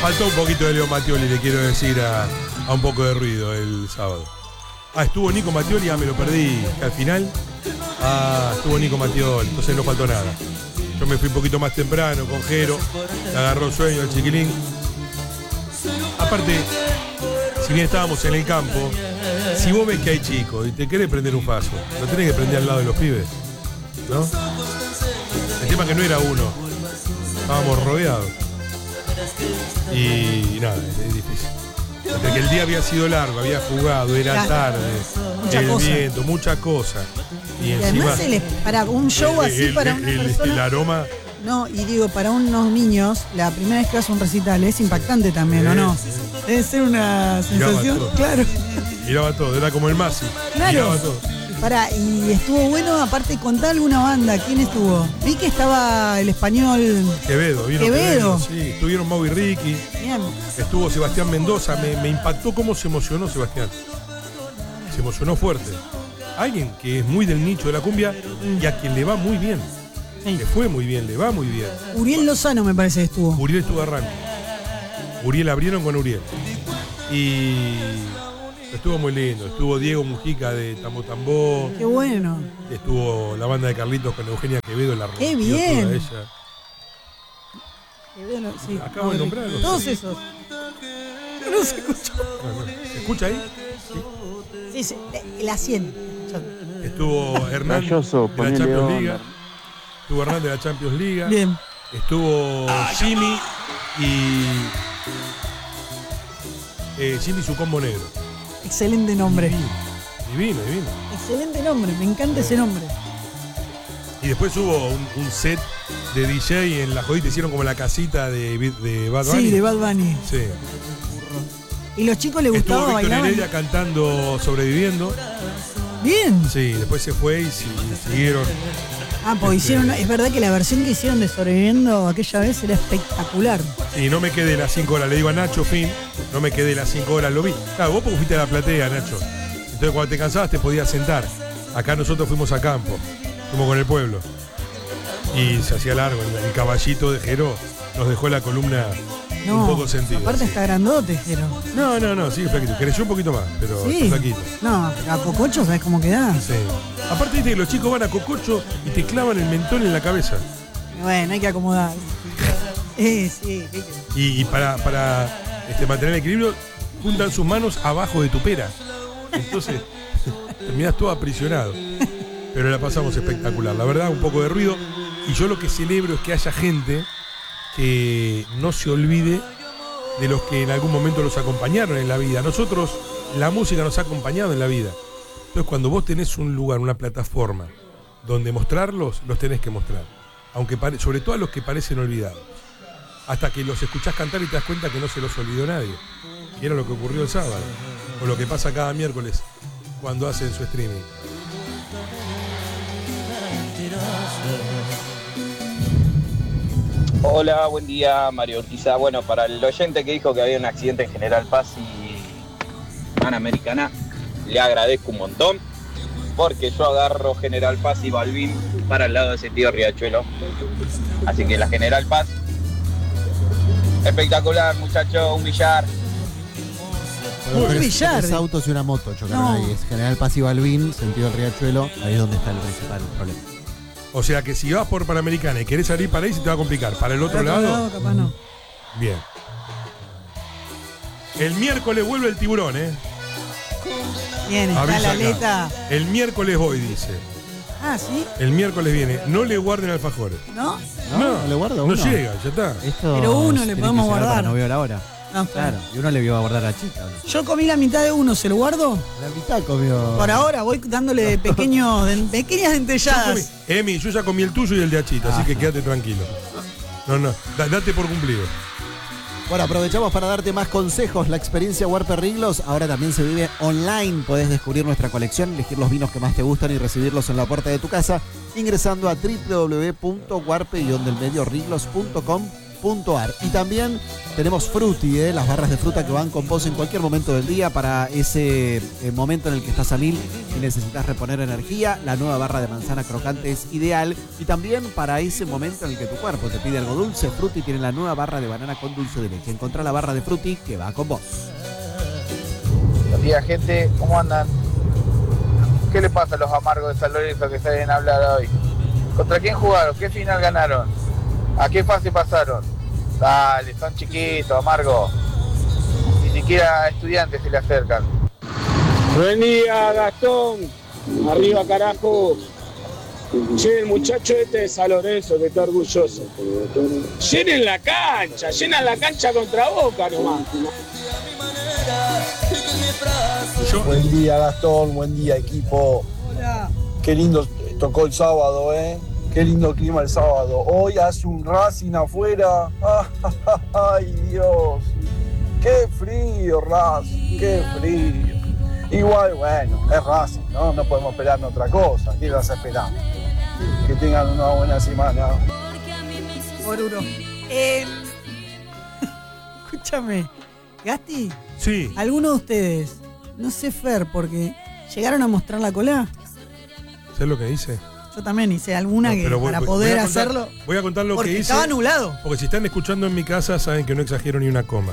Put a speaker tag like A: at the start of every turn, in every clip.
A: Faltó un poquito de Leo Mattioli, le quiero decir, a un poco de ruido el sábado. Estuvo Nico Mattioli, me lo perdí al final. Estuvo Nico Mattioli, entonces no faltó nada. Yo me fui un poquito más temprano con Jero, le agarró sueño al chiquilín. Aparte, si bien estábamos en el campo, si vos ves que hay chicos y te querés prender un faso, lo tenés que prender al lado de los pibes, ¿no? El tema es que no era uno, estábamos rodeados. Y nada, es difícil. Entre que el día había sido largo, había jugado, era tarde, el viento, mucha cosa. Y encima,
B: además, para un show así, para una persona...
A: El aroma...
B: No, y digo, para unos niños, la primera vez que vas a un recital es impactante también, ¿o no? Debe ser una sensación, claro.
A: Miraba todo, era como el Masi.
B: Claro.
A: Miraba todo.
B: Y estuvo bueno, aparte, contá alguna banda. ¿Quién estuvo? Vi que estaba el español...
A: Quevedo. Sí, estuvieron Mau y Ricky.
B: Bien.
A: Estuvo Sebastián Mendoza. Me impactó cómo se emocionó Sebastián. Se emocionó fuerte. Alguien que es muy del nicho de la cumbia y a quien le va muy bien. Sí. Le fue muy bien, le va muy bien.
B: Uriel Lozano me parece que estuvo.
A: Uriel estuvo arranque. Uriel abrieron con Uriel. Y estuvo muy lindo. Estuvo Diego Mujica de Tambo Tambo.
B: Qué bueno.
A: Estuvo la banda de Carlitos con Eugenia Quevedo en la rompió.
B: Qué bien.
A: Toda ella.
B: Quevedo, sí.
A: Acabo de nombrarlos.
B: Todos esos. No se escuchó.
A: ¿Se escucha ahí?
B: Sí, la 100.
A: Estuvo Hernán de la Champions League. Estuvo Hernán de la Champions League.
B: Bien.
A: Estuvo Jimmy y Jimmy su combo negro.
B: Excelente nombre.
A: Divino.
B: Excelente nombre, me encanta ese nombre.
A: Y después hubo un set de DJ en la jodita, hicieron como la casita de Bad Bunny.
B: Sí, de Bad Bunny.
A: Sí.
B: ¿Y los chicos les gustaba bailar?
A: Estuvo Víctor Heredia cantando Sobreviviendo.
B: Bien.
A: Sí, después se fue y siguieron.
B: Pues hicieron, es verdad que la versión que hicieron de Sobreviviendo aquella vez era espectacular.
A: Y no me quedé las 5 horas, le digo a Nacho, no me quedé las 5 horas, lo vi. Claro, vos porque fuiste a la platea, Nacho. Entonces cuando te cansabas te podías sentar. Acá nosotros fuimos a campo, fuimos con el pueblo. Y se hacía largo, el caballito de Jero nos dejó la columna un poco sentida.
B: Aparte
A: sí.
B: Está grandote, Jero.
A: No, sí, flaquito. Creció un poquito más, pero
B: sí.
A: Flaquito.
B: No, a Cococho, ¿sabes cómo queda?
A: Sí. Aparte, viste que los chicos van a Cococho y te clavan el mentón en la cabeza.
B: Bueno, hay que acomodar. Sí.
A: Y para mantener el equilibrio, juntan sus manos abajo de tu pera. Entonces, terminás todo aprisionado. Pero la pasamos espectacular. La verdad, un poco de ruido. Y yo lo que celebro es que haya gente que no se olvide de los que en algún momento los acompañaron en la vida. Nosotros, la música nos ha acompañado en la vida. Entonces, cuando vos tenés un lugar, una plataforma donde mostrarlos, los tenés que mostrar. Aunque sobre todo a los que parecen olvidados. Hasta que los escuchás cantar y te das cuenta que no se los olvidó nadie. Y era lo que ocurrió el sábado. O lo que pasa cada miércoles cuando hacen su streaming.
C: Hola, buen día, Mario Urquiza. Bueno, para el oyente que dijo que había un accidente en General Paz y Panamericana, le agradezco un montón, porque yo agarro General Paz y Balbín para el lado de sentido Riachuelo. Así que la General Paz, espectacular, muchacho, un billar.
B: Un billar.
D: 3 autos y una moto chocaron ahí. Es General Paz y Balbín, sentido Riachuelo, ahí es donde está el principal problema.
A: O sea que si vas por Panamericana y querés salir para ahí, se te va a complicar. Para el otro lado,
B: capaz no.
A: Bien. El miércoles vuelve el tiburón,
B: Bien, está
A: avisa
B: la
A: acá.
B: aleta.
A: El miércoles voy, dice.
B: ¿Sí?
A: El miércoles viene. No le guarden alfajores.
B: ¿No?
D: No le guardo uno.
A: No llega, ya está.
D: Esto
B: Pero uno le
D: tiene
B: podemos
D: que llegar
B: guardar.
D: para no veo la hora.
B: No,
D: Claro, y uno le iba a guardar a Chica. ¿No?
B: Yo comí la mitad de uno, ¿se lo guardo?
D: La mitad comió.
B: Por ahora voy dándole pequeñas dentelladas.
A: Emi, yo ya comí el tuyo y el de Achita, así que quédate tranquilo. No, date por cumplido.
D: Bueno, aprovechamos para darte más consejos. La experiencia Warper Riglos ahora también se vive online. Podés descubrir nuestra colección, elegir los vinos que más te gustan y recibirlos en la puerta de tu casa ingresando a www.warpe-riglos.com Y también tenemos Frutti, las barras de fruta que van con vos en cualquier momento del día para ese momento en el que estás a mil y necesitas reponer energía. La nueva barra de manzana crocante es ideal. Y también para ese momento en el que tu cuerpo te pide algo dulce, Frutti tiene la nueva barra de banana con dulce de leche. Encontrá la barra de Frutti que va con vos.
E: Buenos días, gente. ¿Cómo andan? ¿Qué le pasa a los amargos de San Lorenzo que salen a hablar hoy? ¿Contra quién jugaron? ¿Qué final ganaron? ¿A qué fase pasaron? Dale, son chiquitos, amargo. Ni siquiera a estudiantes se le acercan.
F: Buen día, Gastón. Arriba, carajo. Che, el muchacho este de San Lorenzo que está orgulloso. Llenen la cancha contra Boca nomás.
G: Buen día, Gastón, buen día, equipo.
B: Hola.
G: Qué lindo tocó el sábado, Qué lindo clima el sábado. Hoy hace un Racing afuera. Ay, Dios. Qué frío, Racing, qué frío. Igual, bueno, es Racing, ¿no? No podemos esperar otra cosa. ¿Qué vas a esperar? Que tengan una buena semana.
B: Oruro. Escúchame, Gasti,
A: Sí.
B: ¿alguno de ustedes, no sé, Fer, porque llegaron a mostrar la cola?
A: ¿Sabes lo que hice?
B: Yo también hice alguna
A: No,
B: que
A: pero
B: para
A: voy
B: poder
A: a contar-
B: hacerlo.
A: Voy a contar lo
B: Porque
A: que hice.
B: estaba nublado.
A: Porque si están escuchando en mi casa, saben que no exagero ni una coma.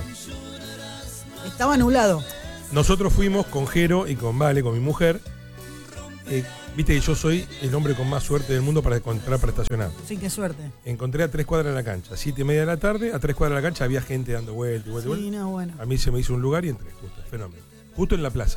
B: Estaba nublado.
A: Nosotros fuimos con Jero y con Vale, con mi mujer. Viste que yo soy el hombre con más suerte del mundo para encontrar para estacionar.
B: Sí, qué suerte.
A: Encontré a 3 cuadras en la cancha. 7:30 de la tarde, a 3 cuadras de la cancha había gente dando vueltas y vueltas.
B: Sí, no, bueno.
A: A mí se me hizo un lugar y entré, justo, fenómeno. Justo en la plaza.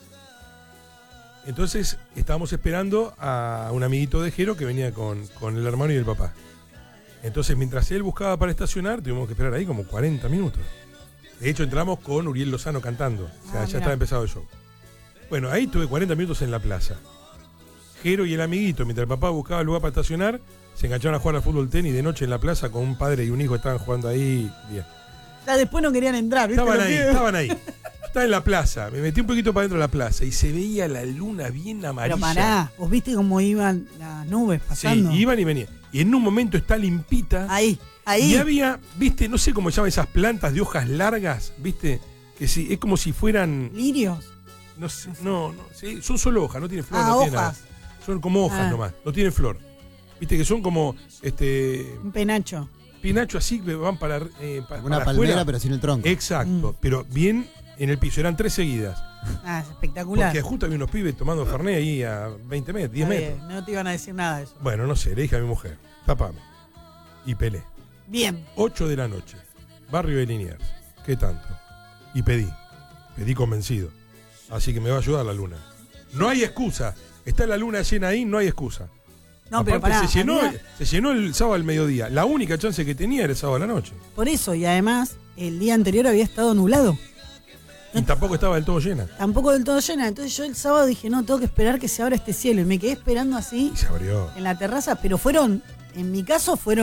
A: Entonces estábamos esperando a un amiguito de Jero que venía con el hermano y el papá. Entonces mientras él buscaba para estacionar, tuvimos que esperar ahí como 40 minutos. De hecho entramos con Uriel Lozano cantando. O sea, ya
B: mirá.
A: estaba empezado el show. Bueno, ahí tuve 40 minutos en la plaza. Jero y el amiguito, mientras el papá buscaba el lugar para estacionar, se engancharon a jugar al fútbol tenis de noche en la plaza con un padre y un hijo, estaban jugando ahí. Bien.
B: Ya después no querían entrar, ¿viste?
A: Estaban ahí. Estaba en la plaza, me metí un poquito para dentro de la plaza y se veía la luna bien amarilla.
B: Pero pará, vos viste cómo iban las nubes
A: Sí,
B: pasando.
A: iban y venían. Y en un momento está limpita.
B: Ahí.
A: Y había, viste, no sé cómo se llaman esas plantas de hojas largas, viste, que sí, es como si fueran,
B: ¿Lirios?
A: no sé, no, sí, son solo hojas, no tienen flor, no tienen nada.
B: hojas.
A: Son como hojas nomás, no tienen flor. Viste que son como
B: Un penacho.
A: pinacho así que van para
D: Una
A: para
D: palmera,
A: afuera.
D: pero sin el tronco.
A: Exacto, pero bien en el piso, eran 3 seguidas.
B: Ah, es espectacular.
A: Porque justo había unos pibes tomando Fernet ahí a 20 metros, 10
B: Está
A: metros.
B: bien, no te iban a decir nada de eso.
A: Bueno, no sé, le dije a mi mujer, tapame. Y pelé.
B: Bien.
A: 8 de la noche, barrio de Liniers. ¿Qué tanto? Y pedí convencido. Así que me va a ayudar la luna. No hay excusa. Está la luna llena ahí, no hay excusa.
B: No, pero
A: Aparte,
B: pará.
A: se llenó el sábado al mediodía. La única chance que tenía era el sábado a la noche.
B: Por eso, y además, el día anterior había estado nublado.
A: Y tampoco estaba del todo llena.
B: Tampoco del todo llena. Entonces yo el sábado dije, no, tengo que esperar que se abra este cielo. Y me quedé esperando así
A: Y se abrió.
B: en la terraza, pero en mi caso fue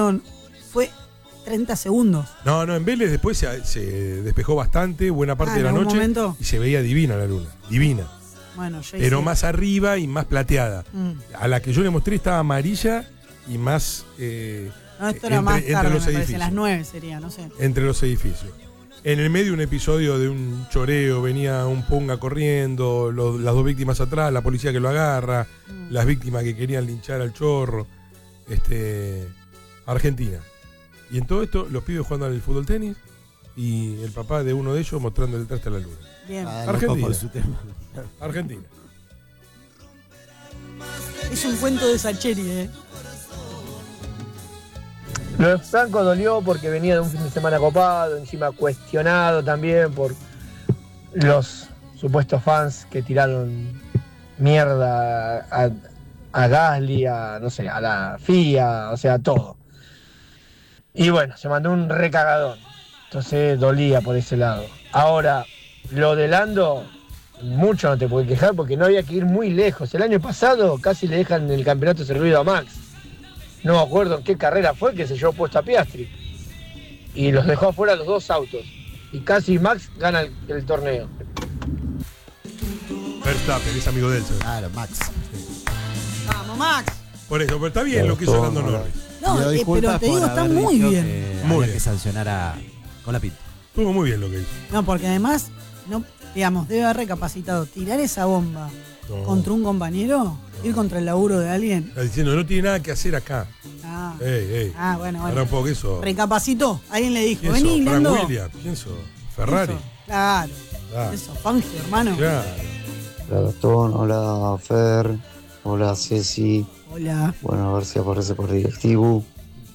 B: 30 segundos.
A: No, en Vélez después se despejó bastante, buena parte
B: Ah,
A: de
B: ¿en
A: la
B: algún
A: noche.
B: momento?
A: Y se veía divina la luna. Divina.
B: Bueno, yo
A: Pero
B: hice-
A: más arriba y más plateada.
B: Mm.
A: A la que yo le mostré estaba amarilla y más
B: No, esto era más
A: entre
B: tarde,
A: los
B: me parece,
A: edificios.
B: las 9 sería, no sé.
A: Entre los edificios. En el medio un episodio de un choreo, venía un punga corriendo, las 2 víctimas atrás, la policía que lo agarra, las víctimas que querían linchar al chorro. Argentina. Y en todo esto, los pibes jugando al fútbol tenis y el papá de uno de ellos mostrando el traste a la luna.
B: Bien.
A: Argentina. Argentina.
B: Es un cuento de Sacheri, ¿eh?
H: Lo de Franco dolió porque venía de un fin de semana copado, encima cuestionado también por los supuestos fans que tiraron mierda a Gasly, no sé, a la FIA, o sea, todo. Y bueno, se mandó un recagadón. Entonces dolía por ese lado. Ahora, lo de Lando, mucho no te puedes quejar porque no había que ir muy lejos. El año pasado casi le dejan el campeonato servido a Max. No me acuerdo en qué carrera fue que se llevó puesto a Piastri. Y los dejó afuera los 2 autos. Y casi Max gana el torneo.
A: Verstappen, es amigo de él. ¿sabes?
D: Claro, Max.
B: Vamos, Max.
A: Por eso, pero está bien lo que hizo Lando Norris.
B: No, No,
D: pidió disculpas
B: pero te digo,
D: por
B: está
D: haber
B: muy
D: dicho
B: bien.
D: que
A: Muy
D: había
A: bien.
D: que sancionar a Colapinto.
A: Estuvo muy bien lo que hizo.
B: No, porque además, no, digamos, debe haber recapacitado. Tirar esa bomba
A: No.
B: contra un compañero, ir contra el laburo de alguien.
A: Está diciendo, no tiene nada que hacer acá.
B: Ah,
A: Ey.
B: bueno,
A: Ahora
B: bueno.
A: un poco eso.
B: Recapacitó. Alguien le dijo,
A: ¿Quién
B: vení,
A: sos? Frank
B: Lando.
A: Williams. ¿Quién sos? Ferrari.
B: Eso, claro.
A: Claro.
B: Eso, Fangio, hermano.
A: Claro.
I: Hola Gastón, hola Fer, hola Ceci.
B: Hola.
I: Bueno, a ver si aparece por directivo.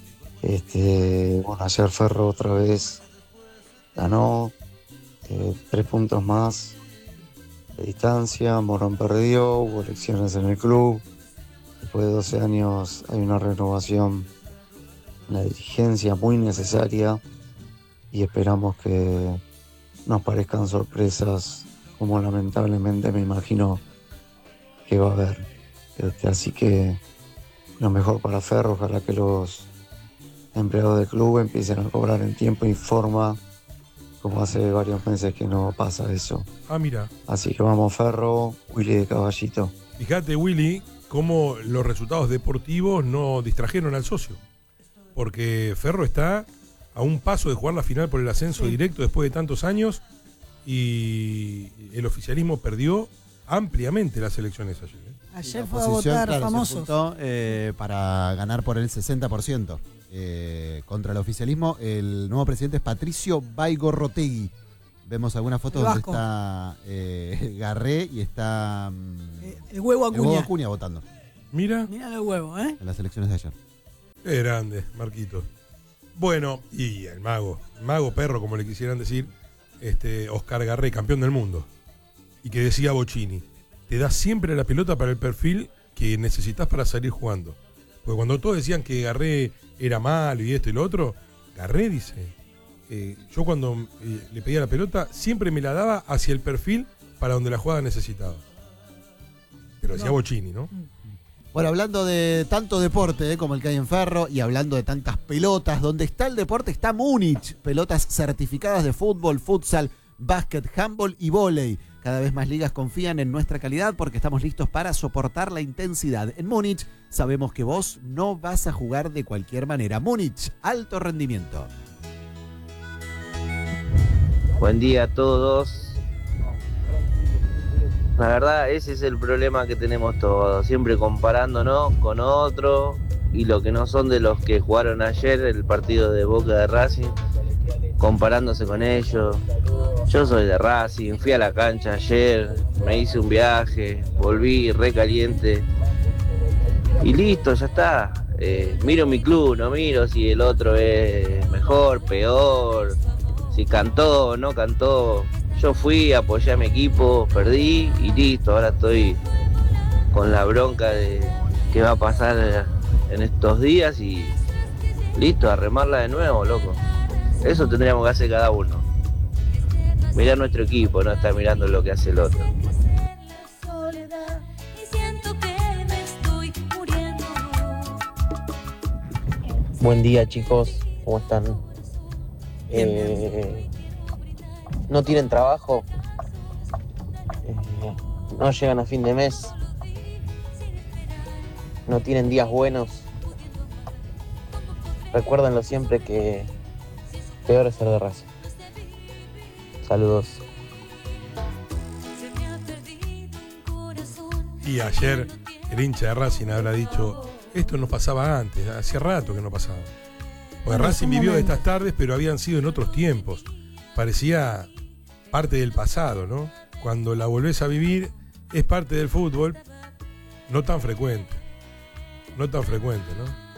I: Bueno, ayer Ferro otra vez ganó 3 puntos más de distancia. Morón perdió, hubo elecciones en el club. Después de 12 años hay una renovación en la dirigencia muy necesaria y esperamos que nos parezcan sorpresas como lamentablemente me imagino que va a haber. Así que lo mejor para Ferro, ojalá que los empleados del club empiecen a cobrar en tiempo y forma, como hace varios meses que no pasa eso.
A: Ah, mira.
I: Así que vamos Ferro, Willy de Caballito.
A: Fíjate, Willy, cómo los resultados deportivos no distrajeron al socio. Porque Ferro está a un paso de jugar la final por el ascenso directo después de tantos años y el oficialismo perdió ampliamente las elecciones ayer.
B: Ayer
D: La
B: fue a
D: oposición,
B: votar
D: claro, se
B: famosos.
D: juntó, para ganar por el 60%. Contra el oficialismo, el nuevo presidente es Patricio Baigorrotegui. Vemos algunas fotos
B: El
D: donde
B: vasco.
D: está
B: Garré
D: y está
B: El huevo
D: el huevo
B: Acuña.
D: Acuña votando
A: Mira,
B: Mira el huevo, ¿eh?
D: en las elecciones de ayer.
A: qué grande, Marquito. Bueno, y el mago perro, como le quisieran decir, Oscar Garré, campeón del mundo. Y que decía Bocini, te das siempre la pelota para el perfil que necesitas para salir jugando. Porque cuando todos decían que Garré era malo y esto y lo otro, Garré dice, yo cuando le pedía la pelota, siempre me la daba hacia el perfil para donde la jugada necesitaba. Pero decía Bocini, ¿no?
D: Bueno, hablando de tanto deporte como el que hay en Ferro y hablando de tantas pelotas, donde está el deporte está Múnich. Pelotas certificadas de fútbol, futsal, básquet, handball y vóley. Cada vez más ligas confían en nuestra calidad porque estamos listos para soportar la intensidad. En Múnich sabemos que vos no vas a jugar de cualquier manera. Múnich, alto rendimiento.
J: Buen día a todos. La verdad, ese es el problema que tenemos todos, siempre comparándonos con otro y lo que no son de los que jugaron ayer el partido de Boca de Racing, comparándose con ellos. Yo soy de Racing, fui a la cancha ayer, me hice un viaje, volví re caliente y listo, ya está. Miro mi club, no miro si el otro es mejor, peor, si cantó o no cantó. Yo fui, apoyé a mi equipo, perdí y listo, ahora estoy con la bronca de qué va a pasar en estos días y listo, a remarla de nuevo, loco. Eso tendríamos que hacer cada uno. Mirar nuestro equipo, no estar mirando lo que hace el otro.
K: Buen día, chicos, ¿cómo están? ¿No tienen trabajo? ¿No llegan a fin de mes? ¿No tienen días buenos? Recuérdenlo siempre que peor es ser de Racing. Saludos.
A: Y ayer el hincha de Racing habrá dicho, esto no pasaba antes, hacía rato que no pasaba. Porque Racing vivió de estas tardes, pero habían sido en otros tiempos. Parecía parte del pasado, ¿no? Cuando la volvés a vivir, es parte del fútbol, no tan frecuente. No tan frecuente, ¿no?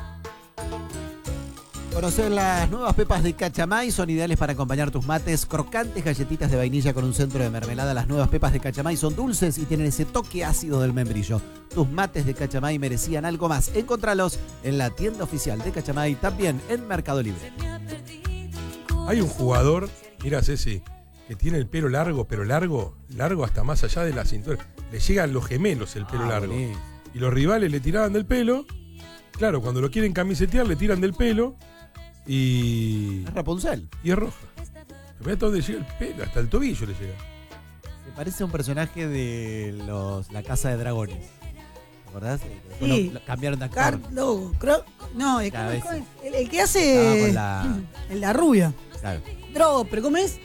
D: Conocer las nuevas pepas de Cachamay, son ideales para acompañar tus mates. Crocantes galletitas de vainilla con un centro de mermelada. Las nuevas pepas de Cachamay son dulces y tienen ese toque ácido del membrillo. Tus mates de Cachamay merecían algo más. Encontralos en la tienda oficial de Cachamay, también en Mercado Libre.
A: Hay un jugador, mira Ceci, que tiene el pelo largo, pero largo hasta más allá de la cintura. Le llegan los gemelos el pelo largo.
D: Bonito.
A: Y los rivales le tiraban del pelo. Claro, cuando lo quieren camisetear le tiran del pelo. Y
D: Es Rapunzel.
A: y es roja. Mirá hasta dónde llega el pelo, hasta el tobillo le llega.
D: Me parece un personaje de La Casa de Dragones. ¿Verdad?
B: Sí.
D: Cambiaron de actor.
B: Card Drogo. No,
D: Cada vez.
B: el que hace. El la rubia.
D: Claro.
B: Drogo, pero ¿cómo es?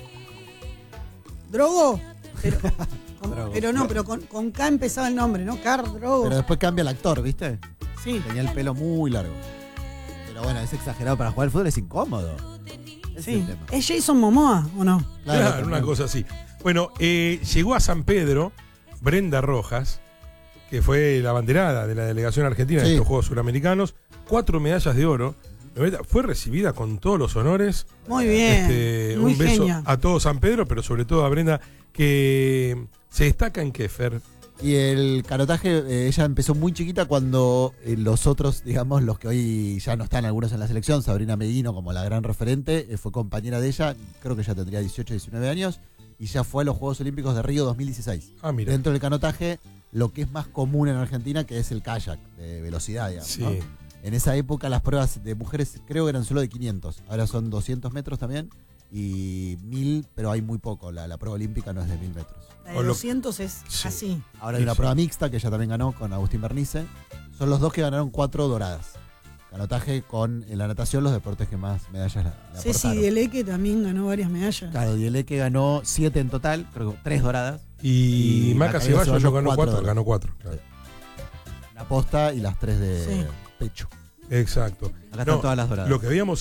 B: Drogo. Pero,
D: Drogo.
B: pero no, pero con K empezaba el nombre, ¿no? Card Drogo.
D: Pero después cambia el actor, ¿viste?
B: Sí.
D: Tenía el pelo muy largo. Pero bueno, es exagerado para jugar al fútbol, es incómodo. Ese
B: Sí.
D: es el tema.
B: ¿Es Jason Momoa o no?
A: Claro, una cosa así. Bueno, llegó a San Pedro Brenda Rojas, que fue la abanderada de la delegación argentina de estos Juegos Suramericanos, 4 medallas de oro. Fue recibida con todos los honores.
B: Muy bien. Muy
A: un beso
B: genia.
A: a todo San Pedro, pero sobre todo a Brenda, que se destaca en Kéfer.
D: Y el canotaje, ella empezó muy chiquita cuando los otros, digamos, los que hoy ya no están algunos en la selección, Sabrina Meguino como la gran referente, fue compañera de ella, creo que ella tendría 18, 19 años, y ya fue a los Juegos Olímpicos de Río 2016.
A: Ah, mira.
D: Dentro del canotaje, lo que es más común en Argentina, que es el kayak, de velocidad, digamos.
A: Sí.
D: ¿No? En esa época las pruebas de mujeres creo que eran solo de 500, ahora son 200 metros también, y 1000, pero hay muy poco, la prueba olímpica no es de 1000 metros.
B: La de 200 es así.
D: Ahora hay una prueba mixta que ella también ganó con Agustín Bernice. Son los dos que ganaron 4 doradas. Canotaje con en la natación los deportes que más medallas la
B: Ceci
D: aportaron.
B: Dieleque también ganó varias medallas.
D: Claro, Dieleque ganó 7 en total, creo que 3 doradas.
A: Y Maca
D: Macarena
A: Ceballos ganó 4,
D: doradas.
A: ganó 4. Claro.
D: La posta y las 3 de pecho.
A: Exacto.
D: Acá están todas las doradas.
A: Lo que veíamos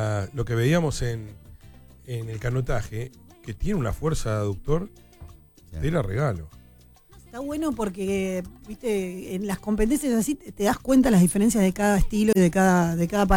A: en el canotaje, que tiene una fuerza de aductor, era regalo.
B: Está bueno porque, viste, en las competencias así te das cuenta las diferencias de cada estilo y de cada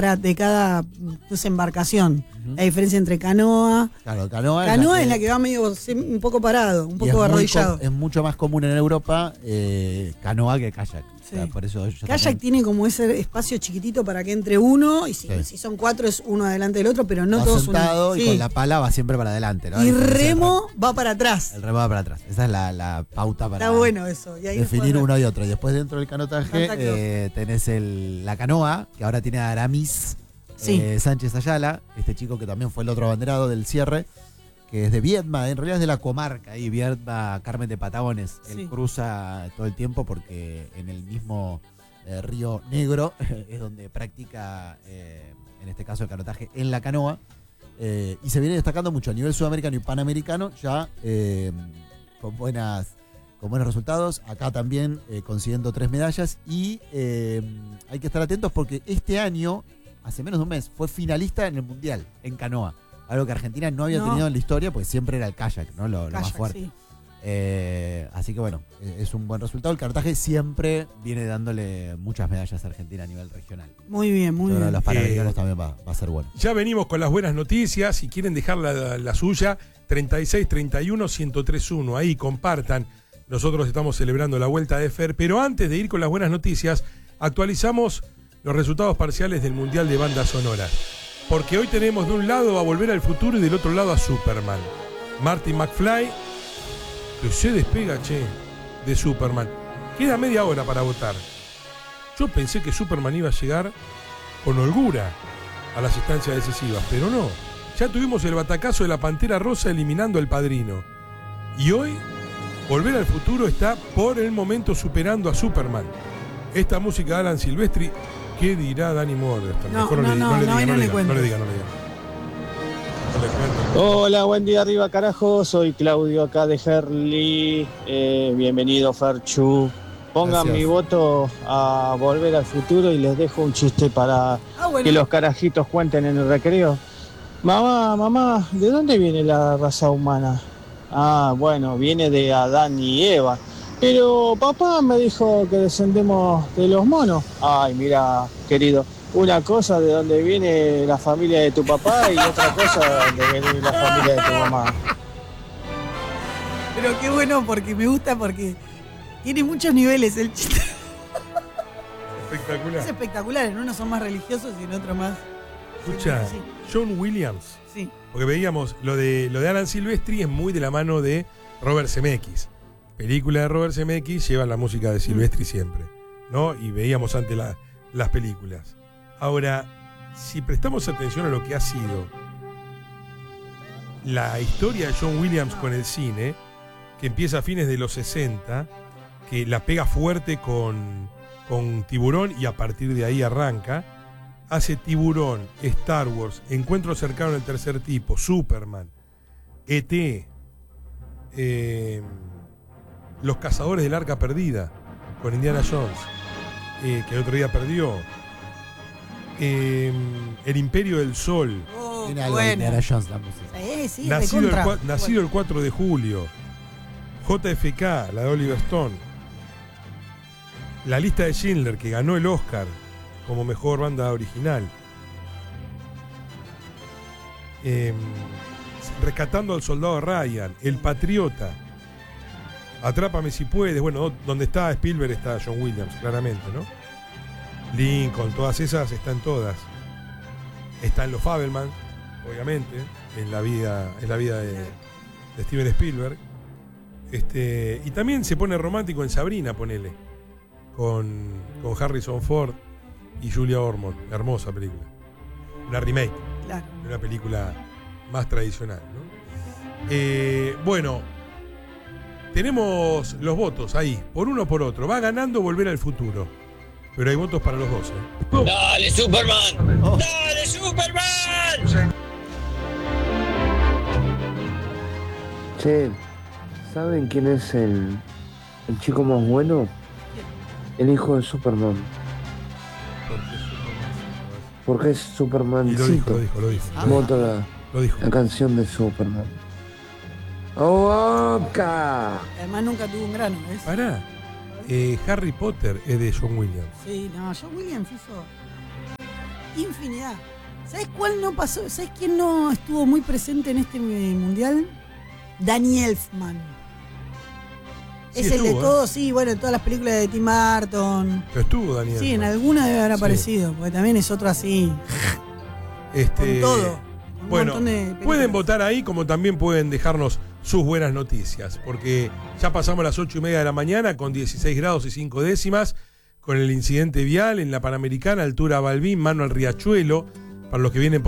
B: embarcación. La diferencia entre canoa.
D: Claro, canoa
B: es la que va medio un poco parado, un
D: y
B: poco arrodillado.
D: es mucho más común en Europa canoa que kayak.
B: Sí.
D: O sea, por eso ellos
B: Kayak
D: también-
B: tiene como ese espacio chiquitito para que entre uno, y si son 4 es uno adelante del otro, pero no
D: va
B: todos
D: sentado
B: unidos.
D: y con la pala va siempre para adelante, ¿no?
B: Y
D: A diferencia del
B: remo va para atrás.
D: El remo va para atrás. Esa es la pauta para
B: Está bueno eso. Y ahí
D: definir
B: después-
D: uno y otro. Y después dentro del canotaje
B: Contacto.
D: tenés la canoa, que ahora tiene a Aramis Sánchez Ayala, este chico que también fue el otro abanderado del cierre, que es de Viedma, en realidad es de la comarca, ahí Viedma, Carmen de Patagones. Él cruza todo el tiempo porque en el mismo Río Negro es donde practica, en este caso, el canotaje en la canoa. Y se viene destacando mucho a nivel sudamericano y panamericano, ya con buenos resultados. Acá también consiguiendo 3 medallas. Y hay que estar atentos porque este año, hace menos de un mes, fue finalista en el Mundial, en canoa. Algo que Argentina no había tenido en la historia, pues siempre era el kayak, ¿no? Lo más
B: Kayak,
D: fuerte.
B: sí.
D: Así que bueno, es un buen resultado. El canotaje siempre viene dándole muchas medallas a Argentina a nivel regional.
B: Muy bien, muy
D: Pero
B: bien.
D: los panamericanos también va a ser bueno.
A: Ya venimos con las buenas noticias. Si quieren dejar la suya, 3631-1031. Ahí compartan. Nosotros estamos celebrando la vuelta de Fer. Pero antes de ir con las buenas noticias, actualizamos los resultados parciales del Mundial de Bandas Sonoras. Porque hoy tenemos de un lado a Volver al Futuro y del otro lado a Superman. Marty McFly, que se despega, de Superman. Queda media hora para votar. Yo pensé que Superman iba a llegar con holgura a las instancias decisivas, pero no. Ya tuvimos el batacazo de la Pantera Rosa eliminando al Padrino. Y hoy, Volver al Futuro está por el momento superando a Superman. Esta música de Alan Silvestri, ¿qué dirá Danny Morgenstern?
B: No,
A: Mejor
B: no, no,
A: le
B: no le
A: diga.
B: cuentes.
A: No le diga.
F: Hola, buen día arriba carajo, soy Claudio acá de Herli, bienvenido Ferchu. Pongan
D: Gracias.
F: mi voto a Volver al Futuro y les dejo un chiste para
B: bueno.
F: que los carajitos cuenten en el recreo. Mamá, ¿de dónde viene la raza humana? Ah, bueno, viene de Adán y Eva. Pero papá me dijo que descendemos de los monos. Ay, mira, querido, una cosa de donde viene la familia de tu papá y otra cosa de donde viene la familia de tu mamá.
B: Pero qué bueno porque me gusta porque tiene muchos niveles el chiste.
A: Espectacular.
B: Es espectacular, en unos son más religiosos y en otros más.
A: Escucha,
B: Sí.
A: John Williams.
B: Sí.
A: Porque veíamos, lo de Alan Silvestri es muy de la mano de Robert Zemeckis. Película de Robert Zemeckis lleva la música de Silvestri siempre, ¿no? Y veíamos antes las películas. Ahora, si prestamos atención a lo que ha sido la historia de John Williams con el cine, que empieza a fines de los 60, que la pega fuerte con Tiburón y a partir de ahí arranca. Hace Tiburón, Star Wars, Encuentro cercano del tercer tipo, Superman, E.T., Los cazadores del arca perdida, con Indiana Jones, que el otro día perdió, El Imperio del Sol,
D: Tiene algo de Indiana Jones la música.
B: Sí,
A: nacido el 4 de julio, JFK, la de Oliver Stone, La lista de Schindler, que ganó el Oscar como mejor banda original, Rescatando al soldado Ryan, El Patriota, Atrápame si puedes. Bueno, donde está Spielberg está John Williams, claramente, ¿no? Lincoln, todas esas están todas. Están los Fabelman, obviamente, en la vida de Steven Spielberg. Y también se pone romántico en Sabrina, ponele, con Harrison Ford y Julia Ormond. Hermosa película. Una remake.
B: Claro.
A: De una película más tradicional, ¿no? Bueno, tenemos los votos ahí, por uno o por otro. Va ganando Volver al Futuro, pero hay votos para los dos, ¿eh?
F: ¡Dale, Superman! ¡Dale, Superman!
L: Che, ¿saben quién es el chico más bueno? El hijo de Superman. Porque es Supermancito.
A: Lo dijo.
L: Mota
A: Lo dijo.
L: la canción de Superman. ¡Oca!
B: Además nunca tuvo un grano, ¿ves?
A: Pará. Harry Potter es de John Williams.
B: Sí, no, John Williams hizo infinidad. ¿Sabes cuál no pasó? ¿Sabes quién no estuvo muy presente en este mundial? Danny Elfman.
A: Sí,
B: es el de
A: estuvo,
B: todos, sí, bueno, en todas las películas de Tim Burton.
A: Pero estuvo Daniel.
B: Sí, en alguna debe haber
A: Sí.
B: aparecido, porque también es otro así. Con todo. Un
A: Bueno,
B: montón de películas.
A: pueden votar ahí, como también pueden dejarnos sus buenas noticias, porque ya pasamos las 8:30 de la mañana con 16 grados y 5 décimas, con el incidente vial en la Panamericana, altura Balbín, mano al Riachuelo, para los que vienen por